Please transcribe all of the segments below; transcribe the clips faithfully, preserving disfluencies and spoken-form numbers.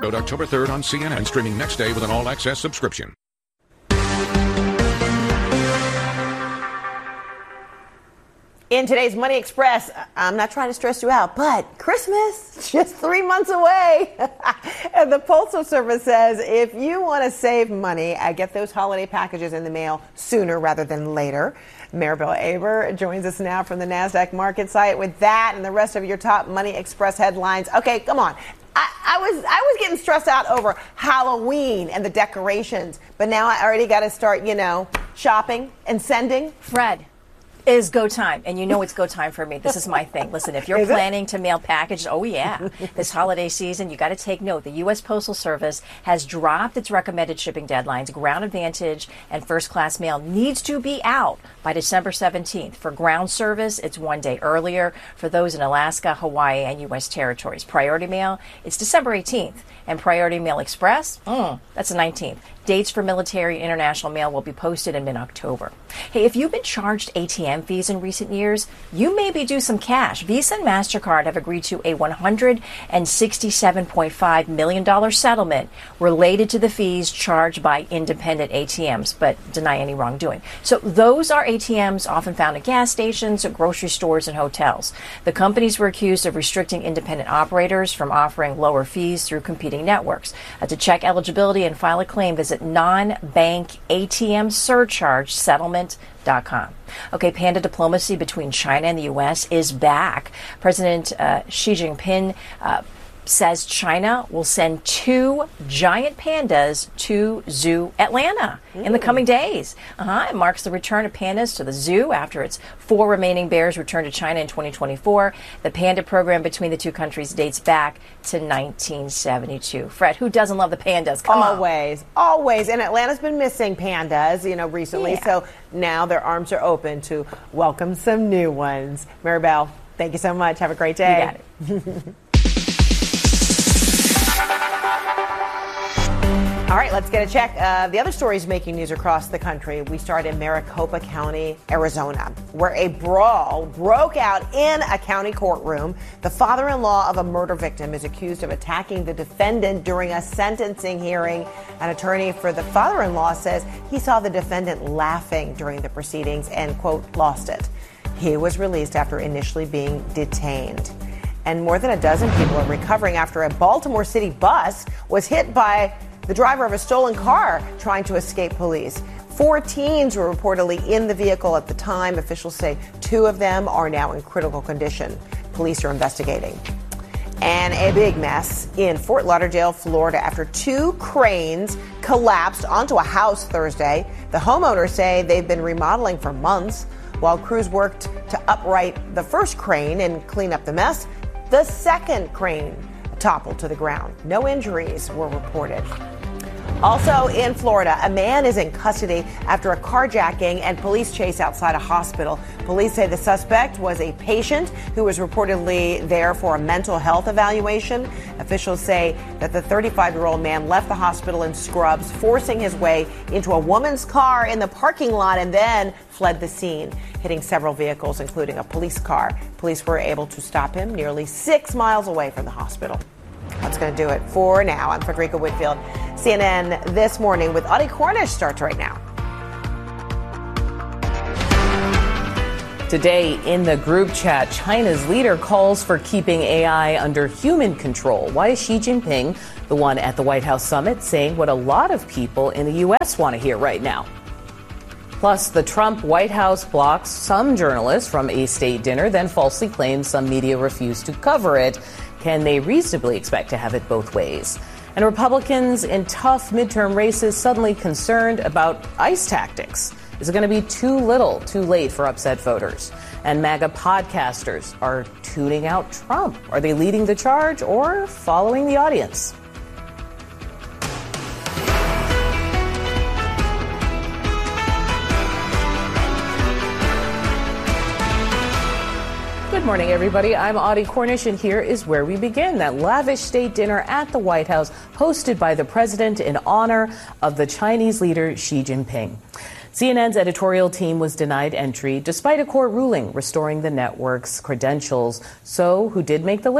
October third on C N N, streaming next day with an all-access subscription. In today's Money Express, I'm not trying to stress you out, but Christmas, just three months away. And the Postal Service says if you want to save money, I get those holiday packages in the mail sooner rather than later. Maribel Aber joins us now from the NASDAQ market site with that and the rest of your top Money Express headlines. Okay, come on. I, I was I was getting stressed out over Halloween and the decorations, but now I already got to start, you know, shopping and sending. Fred. Is go time, and you know it's go time for me. This is my thing. Listen, if you're is planning it? to mail packages, oh yeah, this holiday season, you got to take note. The U S Postal Service has dropped its recommended shipping deadlines. Ground Advantage and first class mail needs to be out by December seventeenth. For ground service, it's one day earlier. For those in Alaska, Hawaii, and U S territories. Priority mail, it's December eighteenth. And Priority Mail Express, mm, that's the nineteenth. Dates for military international mail will be posted in mid-October. Hey, if you've been charged A T M fees in recent years, you may be due some cash. Visa and MasterCard have agreed to a one hundred sixty-seven point five million dollars settlement related to the fees charged by independent A T Ms, but deny any wrongdoing. So those are A T Ms often found at gas stations, grocery stores, and hotels. The companies were accused of restricting independent operators from offering lower fees through competing networks. Uh, to check eligibility and file a claim, visit non bank A T M surcharge settlement dot com. Okay, panda diplomacy between China and the U S is back. President uh, Xi Jinping uh, says China will send two giant pandas to Zoo Atlanta in the coming days. Uh-huh. It marks the return of pandas to the zoo after its four remaining bears returned to China in twenty twenty-four. The panda program between the two countries dates back to nineteen seventy-two. Fred, who doesn't love the pandas? Come always, on. Always. And Atlanta's been missing pandas, you know, recently. Yeah. So now their arms are open to welcome some new ones. Maribel, thank you so much. Have a great day. You got it. All right, let's get a check of the other stories making news across the country. We start in Maricopa County, Arizona, where a brawl broke out in a county courtroom. The father-in-law of a murder victim is accused of attacking the defendant during a sentencing hearing. An attorney for the father-in-law says he saw the defendant laughing during the proceedings and, quote, lost it. He was released after initially being detained. And more than a dozen people are recovering after a Baltimore City bus was hit by the driver of a stolen car trying to escape police. Four teens were reportedly in the vehicle at the time. Officials say two of them are now in critical condition. Police are investigating. And a big mess in Fort Lauderdale, Florida, after two cranes collapsed onto a house Thursday. The homeowners say they've been remodeling for months. While crews worked to upright the first crane and clean up the mess, the second crane toppled to the ground. No injuries were reported. Also in Florida, a man is in custody after a carjacking and police chase outside a hospital. Police say the suspect was a patient who was reportedly there for a mental health evaluation. Officials say that the thirty-five-year-old man left the hospital in scrubs, forcing his way into a woman's car in the parking lot and then fled the scene, hitting several vehicles, including a police car. Police were able to stop him nearly six miles away from the hospital. That's going to do it for now. I'm Frederica Whitfield. C N N This Morning with Audie Cornish starts right now. Today in the group chat, China's leader calls for keeping A I under human control. Why is Xi Jinping, the one at the White House summit, saying what a lot of people in the U S want to hear right now? Plus, the Trump White House blocks some journalists from a state dinner, then falsely claims some media refused to cover it. Can they reasonably expect to have it both ways? And Republicans in tough midterm races suddenly concerned about ICE tactics. Is it going to be too little, too late for upset voters? And MAGA podcasters are tuning out Trump. Are they leading the charge or following the audience? Good morning, everybody. I'm Audie Cornish, and here is where we begin. That lavish state dinner at the White House hosted by the president in honor of the Chinese leader Xi Jinping. C N N's editorial team was denied entry despite a court ruling restoring the network's credentials. So who did make the list?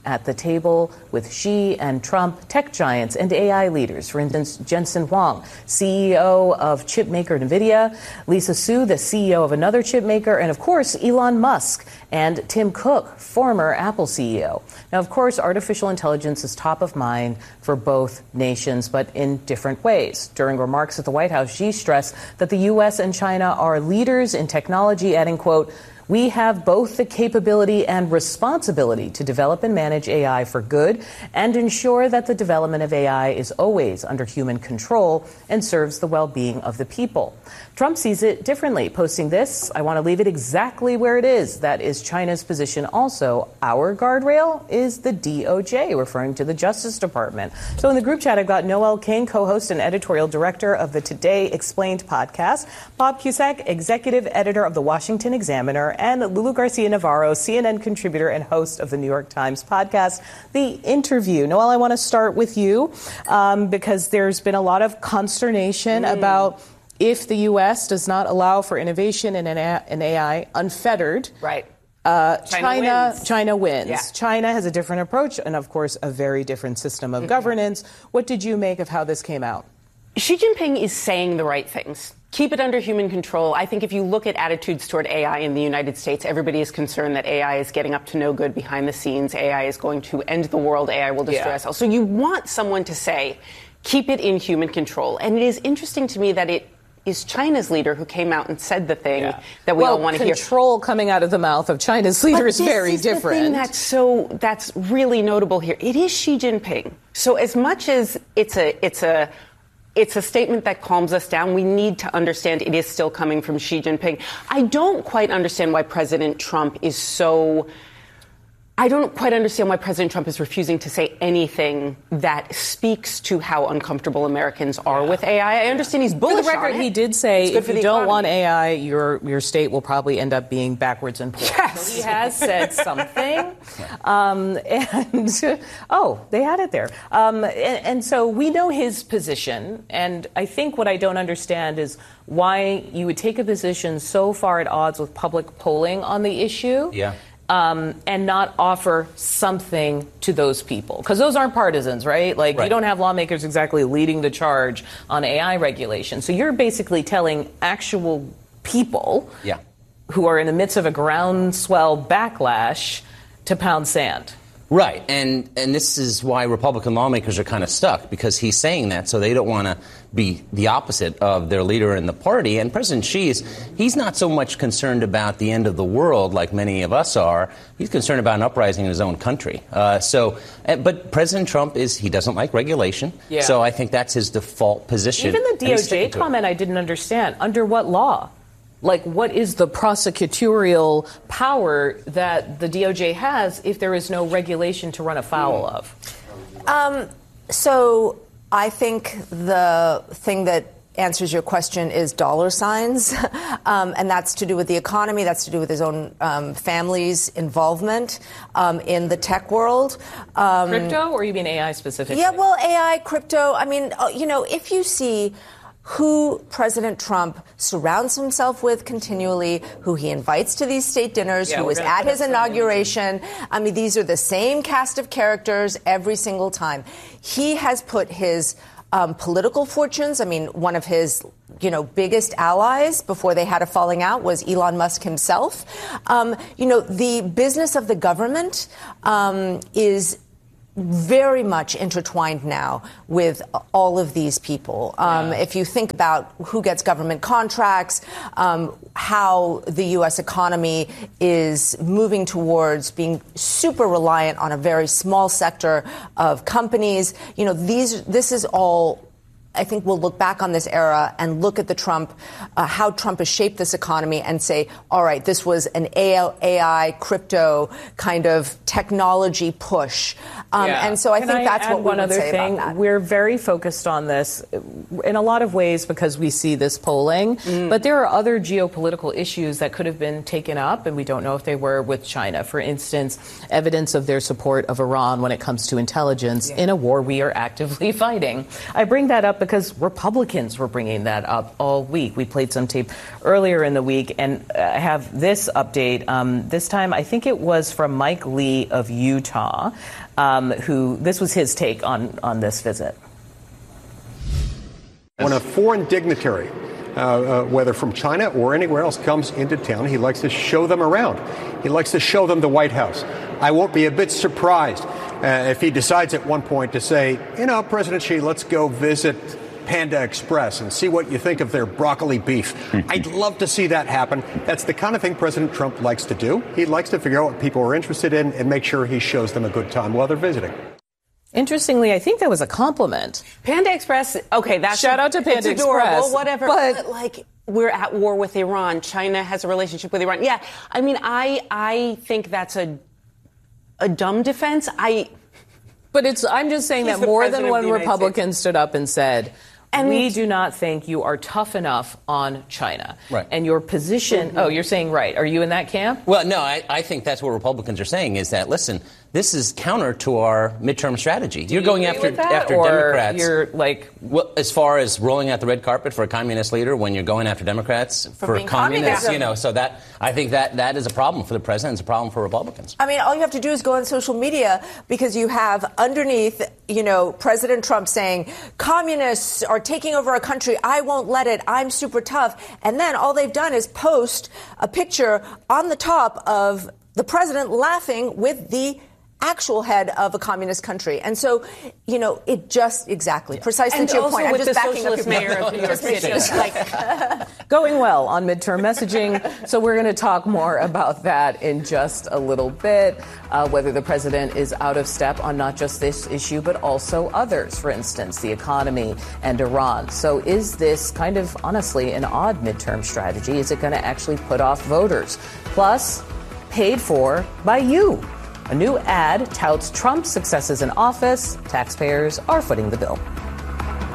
at the table with Xi and Trump, tech giants and A I leaders. For instance, Jensen Huang, C E O of chipmaker NVIDIA, Lisa Su, the C E O of another chipmaker, and of course, Elon Musk and Tim Cook, former Apple C E O. Now, of course, artificial intelligence is top of mind for both nations, but in different ways. During remarks at the White House, Xi stressed that the U S and China are leaders in technology, adding, quote, "We have both the capability and responsibility to develop and manage A I for good and ensure that the development of A I is always under human control and serves the well-being of the people." Trump sees it differently, posting this, "I want to leave it exactly where it is. That is China's position also. Our guardrail is the D O J," referring to the Justice Department. So in the group chat, I've got Noel King, co-host and editorial director of the Today Explained podcast, Bob Cusack, executive editor of the Washington Examiner, and Lulu Garcia-Navarro, C N N contributor and host of the New York Times podcast, The Interview. Noel, I want to start with you um, because there's been a lot of consternation mm. about if the U S does not allow for innovation in an A I unfettered. Right. Uh, China, China wins. China wins. Yeah. China has a different approach and, of course, a very different system of mm-hmm. governance. What did you make of how this came out? Xi Jinping is saying the right things. Keep it under human control. I think if you look at attitudes toward A I in the United States, everybody is concerned that A I is getting up to no good behind the scenes. A I is going to end the world. A I will destroy yeah. us all. So you want someone to say, keep it in human control. And it is interesting to me that it is China's leader who came out and said the thing yeah. that we well, all want to hear. Control coming out of the mouth of China's leader but is very is different. The thing that's so that's really notable here. It is Xi Jinping. So as much as it's a it's a It's a statement that calms us down, we need to understand it is still coming from Xi Jinping. I don't quite understand why President Trump is so... I don't quite understand why President Trump is refusing to say anything that speaks to how uncomfortable Americans are yeah. with A I. I understand he's bullish on it. For the record, on it. he did say if you don't economy. want A I, your your state will probably end up being backwards and poor. Yes. So he has said something. Um, and, oh, they had it there. Um, and, and so we know his position. And I think what I don't understand is why you would take a position so far at odds with public polling on the issue. Yeah. Um, and not offer something to those people. Because those aren't partisans, right? Like, right. you don't have lawmakers exactly leading the charge on A I regulation. So you're basically telling actual people yeah. who are in the midst of a groundswell backlash to pound sand. Right. And and this is why Republican lawmakers are kind of stuck, because he's saying that, so they don't want to be the opposite of their leader in the party. And President Xi is, he's not so much concerned about the end of the world like many of us are. He's concerned about an uprising in his own country. Uh, so, but President Trump is, he doesn't like regulation. Yeah. So I think that's his default position. Even the D O J comment I didn't understand. Under what law? Like, what is the prosecutorial power that the D O J has if there is no regulation to run afoul mm. of? Um, so I think the thing that answers your question is dollar signs, um, and that's to do with the economy. That's to do with his own um, family's involvement um, in the tech world. Um, crypto, or you mean A I specifically? Yeah, well, A I, crypto. I mean, you know, if you see who President Trump surrounds himself with continually, who he invites to these state dinners, yeah, who was at his inauguration. I mean, these are the same cast of characters every single time. He has put his um, political fortunes, I mean, one of his, you know, biggest allies before they had a falling out was Elon Musk himself. Um, you know, the business of the government um, is very much intertwined now with all of these people. Um, yeah. If you think about who gets government contracts, um, how the U S economy is moving towards being super reliant on a very small sector of companies, you know, these this is all. I think we'll look back on this era and look at the Trump, uh, how Trump has shaped this economy and say, all right, this was an A I, crypto kind of technology push. Um, yeah. And so I Can think I that's add what we one would other say thing? about that. We're very focused on this in a lot of ways because we see this polling, mm. but there are other geopolitical issues that could have been taken up, and we don't know if they were with China. For instance, evidence of their support of Iran when it comes to intelligence yeah. in a war we are actively fighting. I bring that up because Republicans were bringing that up all week. We played some tape earlier in the week, and I have this update. Um, this time, I think it was from Mike Lee of Utah, um, who this was his take on, on this visit. When a foreign dignitary, uh, uh, whether from China or anywhere else, comes into town, he likes to show them around. He likes to show them the White House. I won't be a bit surprised uh, if he decides at one point to say, you know, President Xi, let's go visit Panda Express and see what you think of their broccoli beef. I'd love to see that happen. That's the kind of thing President Trump likes to do. He likes to figure out what people are interested in and make sure he shows them a good time while they're visiting. Interestingly, I think that was a compliment. Panda Express, okay, that's shout out to Panda it's adorable, Express, whatever. but, but like we're at war with Iran. China has a relationship with Iran. Yeah, I mean, I I think that's a a dumb defense. I. But it's. I'm just saying that more than one Republican stood up and said, and we do not think you are tough enough on China. Right. And your position. Mm-hmm. Oh, you're saying right. Are you in that camp? Well, no, I, I think that's what Republicans are saying is that, listen, this is counter to our midterm strategy. Do you're you going agree after with that, after or Democrats. You're like, well, as far as rolling out the red carpet for a communist leader when you're going after Democrats for, for communists, communism. you know, so that I think that that is a problem for the president. It's a problem for Republicans. I mean, all you have to do is go on social media because you have underneath, you know, President Trump saying communists are taking over our country. I won't let it. I'm super tough. And then all they've done is post a picture on the top of the president laughing with the actual head of a communist country. And so, you know, it just exactly, yeah. precisely and to your also point. I'm with just the backing socialist up mayor of New York City. like, going well on midterm messaging. So we're going to talk more about that in just a little bit, uh, whether the president is out of step on not just this issue, but also others, for instance, the economy and Iran. So is this kind of, honestly, an odd midterm strategy? Is it going to actually put off voters? Plus, paid for by you. A new ad touts Trump's successes in office. Taxpayers are footing the bill.